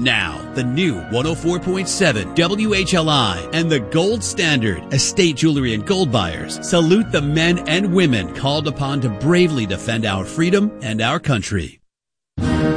Now, the new 104.7 WHLI and the gold standard estate jewelry and gold buyers salute the men and women called upon to bravely defend our freedom and our country.